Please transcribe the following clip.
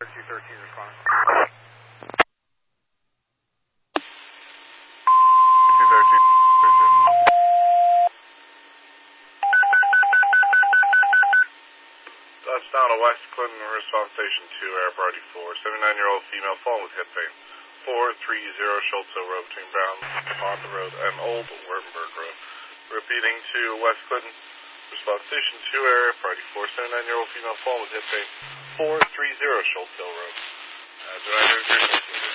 213 respond. 213. Touchdown to West Clinton, response station 2, Air Priority 4. 79-year-old female fallen with hip pain. 430 Schultz Hill Road between Brown Pond Road and Old Wurtemberg Road. Repeating to West Clinton, response station 2, Air Priority 4. 79-year-old female fallen with hip pain. 430 Schultz Hill Road. As a reminder,